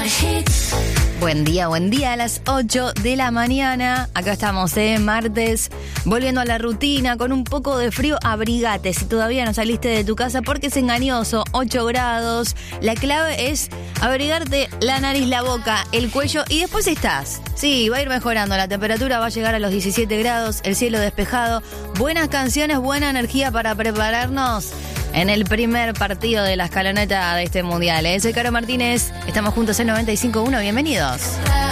Buen día a las 8 de la mañana. Acá estamos, martes, volviendo a la rutina con un poco de frío. Abrigate si todavía no saliste de tu casa porque es engañoso. 8 grados. La clave es abrigarte la nariz, la boca, el cuello y después estás. Sí, va a ir mejorando. La temperatura va a llegar a los 17 grados, el cielo despejado. Buenas canciones, buena energía para prepararnos en el primer partido de la escaloneta de este mundial. Soy Caro Martínez, estamos juntos en 95.1, bienvenidos.